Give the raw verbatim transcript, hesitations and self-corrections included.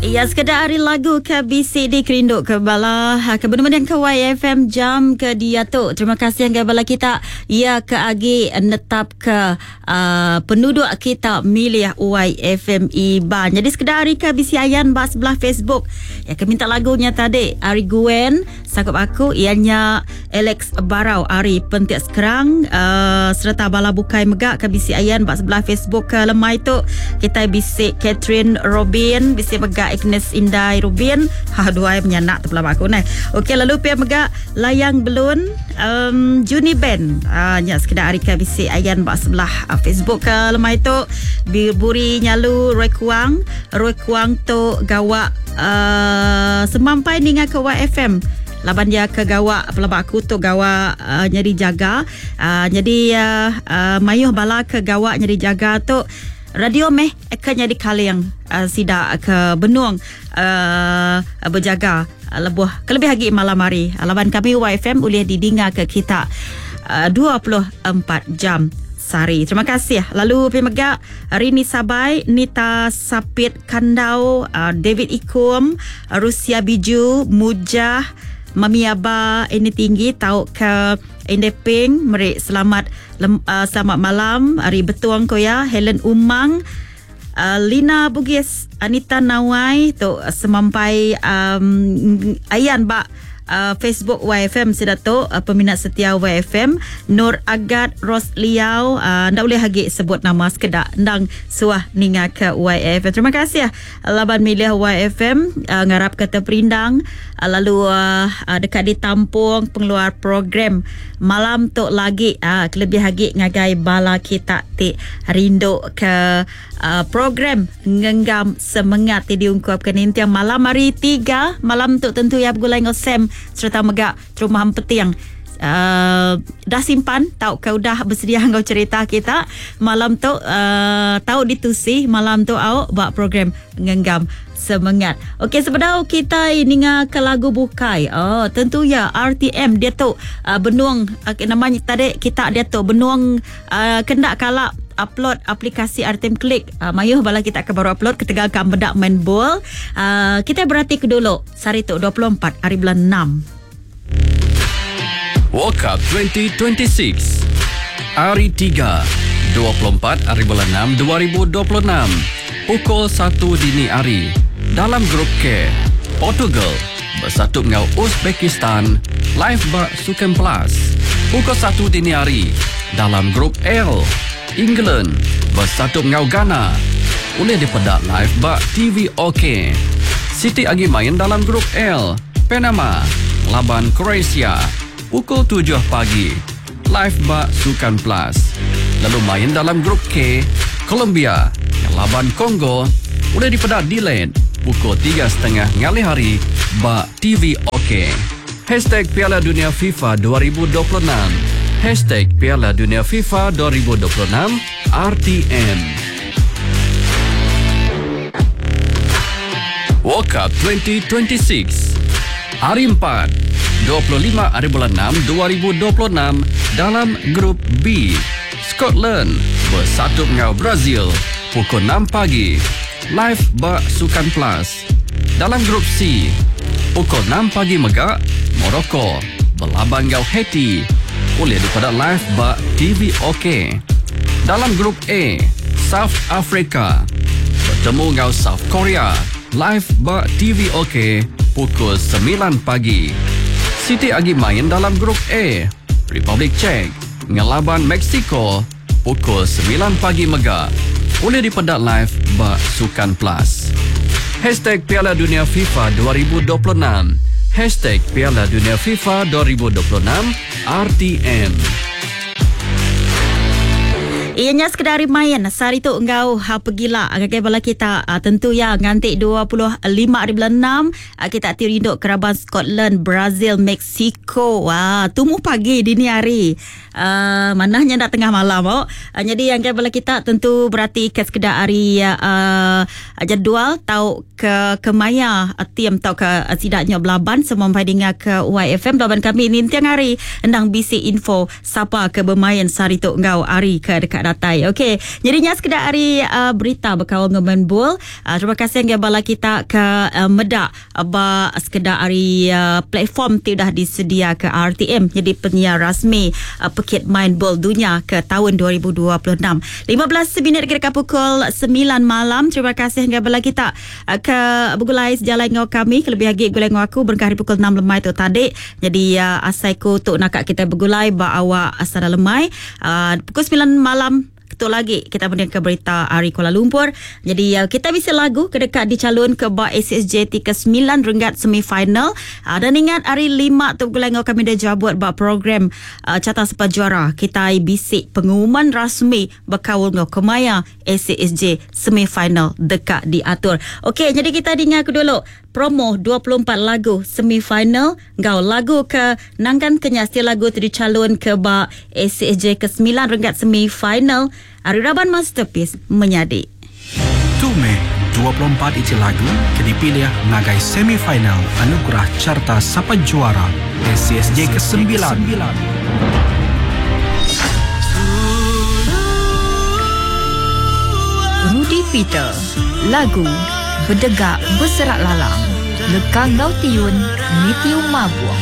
Ya, sekedar hari lagu ke B C D Kerinduk ke bala ke benar-benar ke Y F M jam ke dia tu. Terima kasih yang ke bala kita. Ya, ke agi netap ke uh, penduduk kita milih Y F M Iban. Jadi sekedar hari ke B C Ayan bah sebelah Facebook. Ya, ke minta lagunya tadi Ari Gwen sanggup aku ianya Alex Barau Ari pentik sekarang uh, serta bala bukai megak ke B C Ayan bah sebelah Facebook ke lemai tu. Kita B C Catherine Robin, B C megak Agnes Indai Rubin. Ha, dua yang menyanak tu pula aku ni. Okey, lalu pihak megak Layang Belun um, Juni Band. Ah, nya sekedar hari ke B C Ayan bak sebelah uh, Facebook ke lemai tu. Buri Nyalu Roy Kuang. Roy Kuang tu gawak uh, semampai ninga ke Y F M. Laban dia ke gawak pelabak aku tu gawak uh, nyeri jaga. Uh, jadi uh, uh, mayuh bala ke gawak nyeri jaga tu. Radio meh akan jadi kaliang uh, sida ke benung uh, berjaga uh, lebuh kelebih lagi malam hari. Laban kami Y F M boleh didengar ke kita uh, dua puluh empat jam sehari. Terima kasih. Lalu pemegak Rini Sabai, Nita Sapit Kandau, uh, David Ikum, Rusia Biju, Mujah, Mami Aba ini tinggi tau ke Indeping. Merik selamat lem, uh, selamat malam. Hari betuang ko ya. Helen Umang, uh, Lina Bugis, Anita Nawai tu semampai um, Ayan bak uh, Facebook Y F M sedato uh, peminat setia Y F M. Nur Agat Ros Liao, uh, ndak boleh lagi sebut nama sekedar ndang suah ninga ke Y F M. Terima kasih laban milih Y F M uh, ngarap kata perindang uh, lalu uh, uh, dekat di Tampung pengeluar program malam tu lagi uh, kelebih lagi ngagai bala kita ti rindu ke uh, program ngenggam semangat ti diungkapkan intiang malam hari tiga malam tu tentu ya bergulai ngosem serta megak rumah petiang. Uh, dah simpan tahu kau dah bersedia kau cerita kita malam tu uh, tahu ditusi malam tu awak buat program ngenggam semangat. Okey, sebenarnya kita ini ke lagu bukai. Oh, tentu ya R T M dia tu uh, benuang uh, namanya tadi kita dia tu benuang uh, kendak kalak upload aplikasi R T M Klik. Uh, mayuh bala kita akan baru upload ketegal kam bedak main bol. Uh, kita berhati ke dulu. Sari tu dua puluh empat hari bulan enam. World Cup dua ribu dua puluh enam Hari tiga dua puluh empat hari bulan enam dua ribu dua puluh enam pukul satu dini hari dalam grup K Portugal bersatu dengan Uzbekistan live bak Sukan Plus. Pukul satu dini hari dalam grup L England bersatu dengan Ghana boleh dipedak live bak T V OK. Siti lagi main dalam grup L Panama laban Croatia pukul tujuh pagi live bak Sukan Plus. Lalu main dalam grup K Colombia yang laban Kongo boleh dipedak delayed pukul tiga tiga puluh ngali hari bak T V OK. Hashtag Piala Dunia FIFA dua ribu dua puluh enam. Hashtag Piala Dunia FIFA dua ribu dua puluh enam R T M. World Cup dua ribu dua puluh enam Hari empat dua puluh lima hari bulan enam dua ribu dua puluh enam dalam grup B Scotland bersatu dengan Brazil pukul enam pagi live bak Sukan Plus. Dalam grup C pukul enam pagi megak Morocco berlaban dengan Haiti boleh dipedak live bak T V OK. Dalam grup A South Africa bertemu dengan South Korea live bak T V OK pukul sembilan pagi. Siti lagi main dalam grup A Republic Czech ngelaban Mexico pukul sembilan pagi megak boleh dipedak live bak Sukan Plus. Hashtag Piala Dunia FIFA dua ribu dua puluh enam. Hashtag Piala Dunia FIFA dua ribu dua puluh enam R T M. Ianya sekedar main sehari tu engkau ha, pergilah agak bala kita uh, tentu ya ngantik dua puluh lima hari bulan enam uh, kita tirinduk keraban Scotland, Brazil, Mexico. Wah, tumuh pagi dini hari. Uh, manahnya dah tengah malam oh. Uh, jadi yang bala kita tentu berarti ke sekedar hari uh, jadual tahu ke kemaya uh, tim tahu ke uh, sidaknya belaban semampai dengan ke Y F M belaban kami ni tiang hari endang B C info siapa ke bermain sehari tu engkau hari ke dekat Kak Datai. Okey, jadinya sekedar hari uh, berita berkawal dengan Bol. Uh, terima kasih yang bala kita ke uh, Medak aba sekedar hari uh, platform tu dah disedia ke R T M jadi penyiar rasmi uh, Pekit Main Bol Dunia ke tahun dua ribu dua puluh enam. lima belas minit dekat pukul sembilan malam. Terima kasih yang bala kita uh, ke bergulai sejalan dengan kami kelebih lagi gulai dengan aku berkah hari pukul enam lemai tu tadi. Jadi uh, asai ko tok nak kita bergulai ba awak asal lemai uh, pukul sembilan malam ketuk lagi kita mendengar berita hari Kuala Lumpur. Jadi uh, kita bisa lagu kedekat dicalon ke ba A C S J ke sembilan ringgat semifinal. Uh, dan ingat hari lima tu bergulai dengan kami dah jawab buat ba program uh, carta sepat juara. Kita bisik pengumuman rasmi berkawal dengan Kemaya A C S J semifinal dekat diatur. Okey, jadi kita dengar dulu promo dua puluh empat lagu semifinal. Gau lagu ke nangkan kenyasti lagu tu dicalon ke ba A C S J ke sembilan ringgat semifinal. Hari Raban Masterpiece menyadi. dua Mei dua puluh empat itu lagu ke dipilih ngagai semifinal anugerah carta sapat juara A C S J ke sembilan. Rudy Peter, lagu Berdegak Berserak Lalang, Lekang Gau Tiun, Nitium Mabuang.